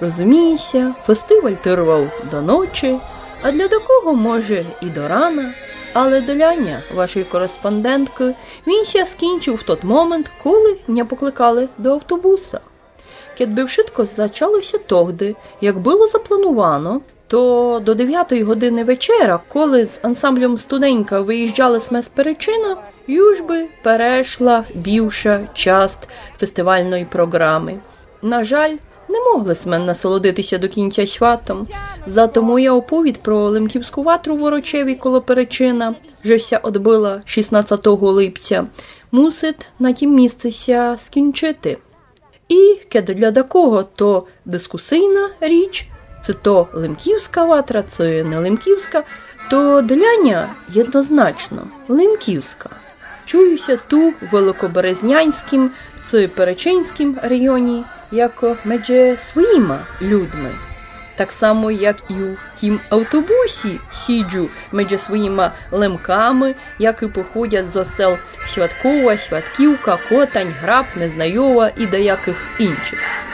Розумієшся, фестиваль тривав до ночі, а для такого, може, і до рана. Але доляня вашої кореспондентки він ще скінчив в той момент, коли мене покликали до автобуса. Кедби вшитко зачалося тогди, як було заплановано, то до 9 години вечора, коли з ансамблем студенька виїжджали з Месперечина, юж би перейшла більша часть фестивальної програми. На жаль, не могли з мене насолодитися до кінця святом, зато моя оповідь про Лемківську ватру в Орочеві коло Перечина, що ся odbyла 16 липця, мусить на тім місцеся скінчити. І, кеди для такого, то дискусійна річ, це то Лемківська ватра, це не Лемківська, то дляня єднозначно Лемківська. Чуюся ту в Великоберезнянськім, це Перечинськім районі, як меже своїми людьми. Так само, як і у тім автобусі сіджу меже своїми лемками, які походять з сел Святкова, Святківка, Котань, Граб, Незнайова і деяких інших.